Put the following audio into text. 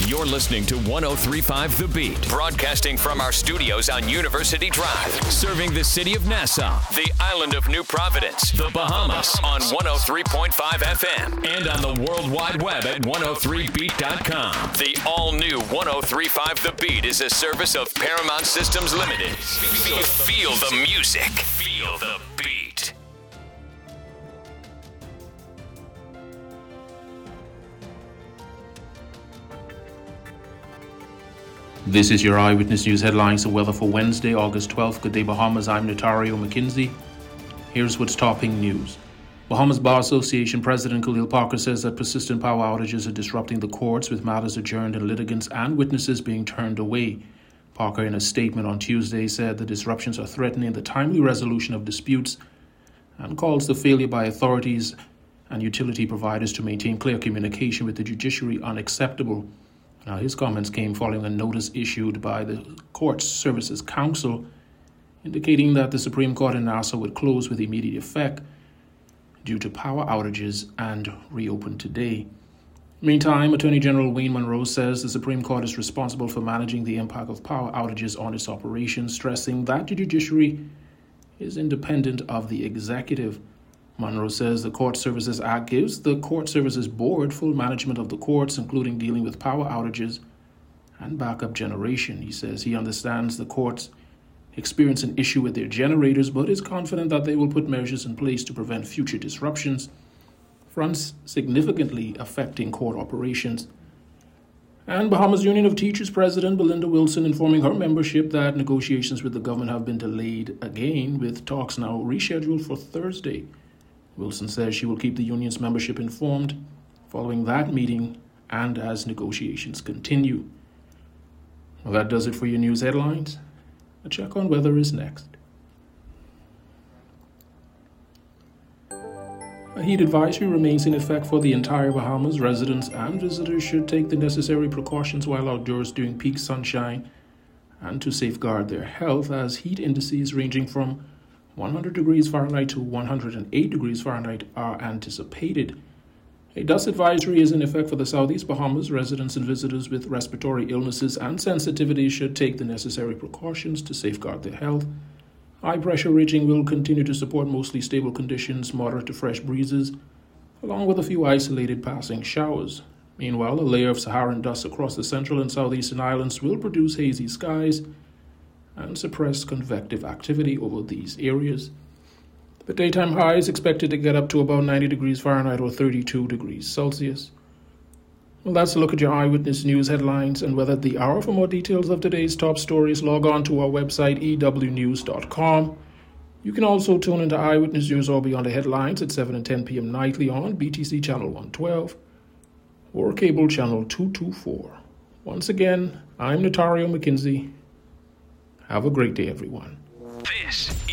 You're listening to 103.5 The Beat, broadcasting from our studios on University Drive, serving the city of Nassau, the island of New Providence, the Bahamas on 103.5 FM, and on the World Wide Web at 103beat.com. The all-new 103.5 The Beat is a service of Paramount Systems Limited. Feel the music. Feel the beat. This is your Eyewitness News headlines and weather for Wednesday, August 12th. Good day, Bahamas. I'm Notario McKinsey. Here's what's topping news. Bahamas Bar Association President Khalil Parker says that persistent power outages are disrupting the courts, with matters adjourned and litigants and witnesses being turned away. Parker, in a statement on Tuesday, said the disruptions are threatening the timely resolution of disputes and calls the failure by authorities and utility providers to maintain clear communication with the judiciary unacceptable. Now, his comments came following a notice issued by the Court Services Council indicating that the Supreme Court in Nassau would close with immediate effect due to power outages and reopen today. Meantime, Attorney General Wayne Monroe says the Supreme Court is responsible for managing the impact of power outages on its operations, stressing that the judiciary is independent of the executive. Monroe says the Court Services Act gives the Court Services Board full management of the courts, including dealing with power outages and backup generation. He says he understands the courts experience an issue with their generators, but is confident that they will put measures in place to prevent future disruptions, fronts significantly affecting court operations. And Bahamas Union of Teachers President Belinda Wilson informing her membership that negotiations with the government have been delayed again, with talks now rescheduled for Thursday. Wilson says she will keep the union's membership informed following that meeting and as negotiations continue. Well, that does it for your news headlines. A check on weather is next. A heat advisory remains in effect for the entire Bahamas. Residents and visitors should take the necessary precautions while outdoors during peak sunshine and to safeguard their health, as heat indices ranging from 100 degrees Fahrenheit to 108 degrees Fahrenheit are anticipated. A dust advisory is in effect for the Southeast Bahamas. Residents and visitors with respiratory illnesses and sensitivities should take the necessary precautions to safeguard their health. High pressure ridging will continue to support mostly stable conditions, moderate to fresh breezes, along with a few isolated passing showers. Meanwhile, a layer of Saharan dust across the central and southeastern islands will produce hazy skies and suppress convective activity over these areas. The daytime high is expected to get up to about 90 degrees Fahrenheit or 32 degrees Celsius. Well, that's a look at your Eyewitness News headlines and weather at the hour. For more details of today's top stories, log on to our website, ewnews.com. You can also tune into Eyewitness News or Beyond the Headlines at 7 and 10 p.m. nightly on BTC Channel 112 or Cable Channel 224. Once again, I'm Notario McKinsey. Have a great day, everyone. This